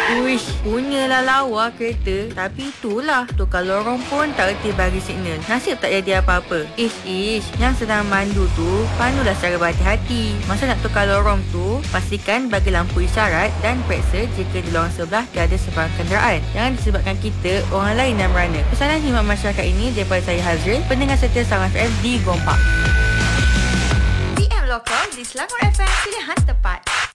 Uish, punyalah lawa kereta. Tapi itulah, tukar lorong pun tak reti bagi signal. Nasib tak jadi apa-apa. Ish, yang sedang mandu tu pandulah secara berhati-hati. Masa nak tukar lorong tu, pastikan bagi lampu isyarat dan periksa jika di lorong sebelah tiada sebarang kenderaan. Jangan disebabkan kita orang lain yang merana. Pesanan khidmat masyarakat ini daripada saya Hazril, pendengar setia Sound FM di Gompak. DM Lokal di Selangor FM, pilihan tepat.